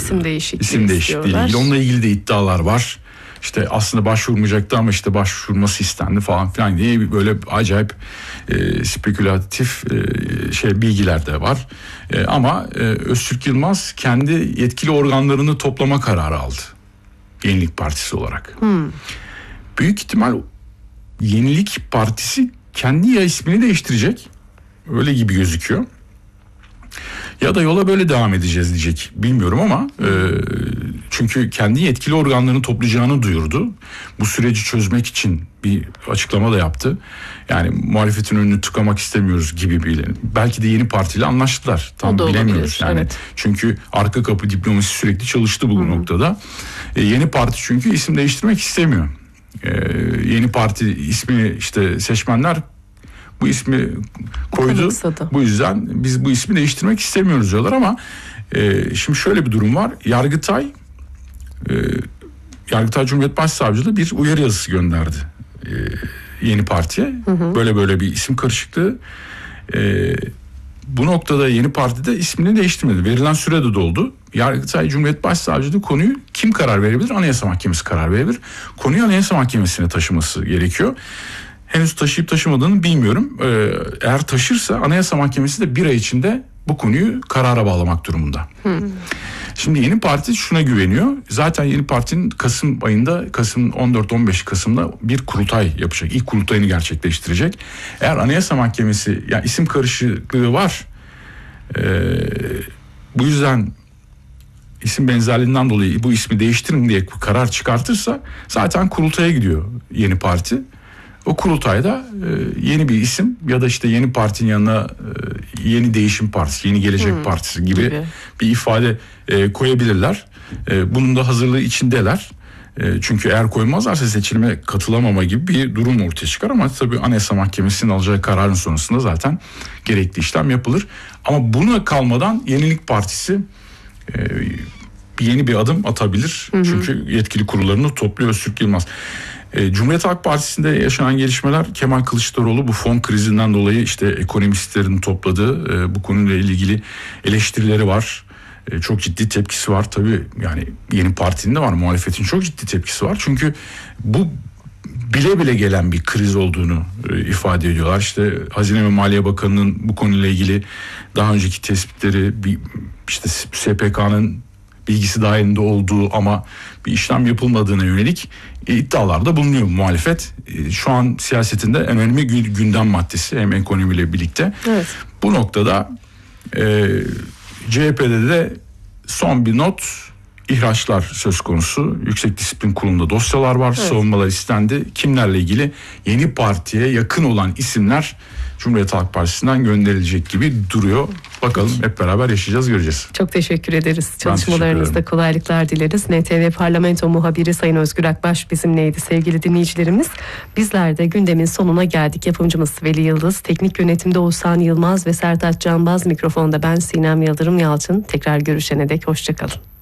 İsim değişikliği ile ilgili. Onunla ilgili de iddialar var. İşte aslında başvurmayacaktı ama işte başvurması istendi falan filan diye böyle acayip spekülatif bilgiler de var. Ama Öztürk Yılmaz kendi yetkili organlarını toplama kararı aldı. Yenilik Partisi olarak. Büyük ihtimal Yenilik Partisi kendi ya ismini değiştirecek. Öyle gibi gözüküyor. Ya da yola böyle devam edeceğiz diyecek. Bilmiyorum ama çünkü kendi yetkili organlarını toplayacağını duyurdu. Bu süreci çözmek için bir açıklama da yaptı. Yani muhalefetin önünü tıkamak istemiyoruz gibi bir. Belki de yeni partiyle anlaştılar. Tam bilemiyoruz yani. Evet. Çünkü arka kapı diplomasi sürekli çalıştı bu noktada. Yeni parti çünkü isim değiştirmek istemiyor. Yeni parti ismini işte seçmenler bu ismi koydu. Bu yüzden biz bu ismi değiştirmek istemiyoruz diyorlar ama şimdi şöyle bir durum var. Yargıtay Cumhuriyet Başsavcılığı bir uyarı yazısı gönderdi yeni partiye. Böyle bir isim karışıklığı. Bu noktada yeni parti de ismini değiştirmedi. Verilen süre de doldu. Yargıtay Cumhuriyet Başsavcılığı konuyu kim karar verebilir? Anayasa Mahkemesi karar verebilir. Konuyu Anayasa Mahkemesi'ne taşıması gerekiyor. Henüz taşıyıp taşımadığını bilmiyorum. Eğer taşırsa Anayasa Mahkemesi de bir ay içinde bu konuyu karara bağlamak durumunda. Şimdi yeni parti şuna güveniyor. Zaten yeni partinin Kasım 14-15 Kasım'da bir kurultay yapacak. İlk kurultayını gerçekleştirecek. Eğer Anayasa Mahkemesi ya isim karışıklığı var. Bu yüzden isim benzerliğinden dolayı bu ismi değiştirin diye karar çıkartırsa zaten kurultaya gidiyor yeni parti. O kurultayda yeni bir isim ya da işte yeni partinin yanına yeni değişim partisi, yeni gelecek partisi gibi bir ifade koyabilirler. Bunun da hazırlığı içindeler. Çünkü eğer koymazlarsa seçilime katılamama gibi bir durum ortaya çıkar ama tabii Anayasa Mahkemesi'nin alacağı kararın sonrasında zaten gerekli işlem yapılır. Ama buna kalmadan Yenilik Partisi yeni bir adım atabilir. Çünkü yetkili kurullarını topluyor Öztürk Yılmaz. Cumhuriyet Halk Partisi'nde yaşanan gelişmeler, Kemal Kılıçdaroğlu bu fon krizinden dolayı işte ekonomistlerin topladığı bu konuyla ilgili eleştirileri var. Çok ciddi tepkisi var tabii, yani yeni partinin de var, muhalefetin çok ciddi tepkisi var. Çünkü bu bile bile gelen bir kriz olduğunu ifade ediyorlar. İşte Hazine ve Maliye Bakanı'nın bu konuyla ilgili daha önceki tespitleri, işte SPK'nın bilgisi dahilinde olduğu ama bir işlem yapılmadığına yönelik iddialarda bulunuyor muhalefet. Şu an siyasetinde en önemli gündem maddesi, hem ekonomiyle birlikte. Evet. Bu noktada CHP'de de son bir not, ihraçlar söz konusu. Yüksek Disiplin Kurulu'nda dosyalar var. Evet. Savunmalar istendi. Kimlerle ilgili? Yeni partiye yakın olan isimler Cumhuriyet Halk Partisi'nden gönderilecek gibi duruyor. Bakalım, hep beraber yaşayacağız, göreceğiz. Çok teşekkür ederiz. Çalışmalarınızda kolaylıklar dileriz. NTV Parlamento muhabiri Sayın Özgür Akbaş bizimleydi sevgili dinleyicilerimiz. Bizler de gündemin sonuna geldik. Yapımcımız Veli Yıldız, teknik yönetimde Oğuzhan Yılmaz ve Sertaç Canbaz, mikrofonda ben Sinem Yıldırım Yalçın. Tekrar görüşene dek hoşçakalın.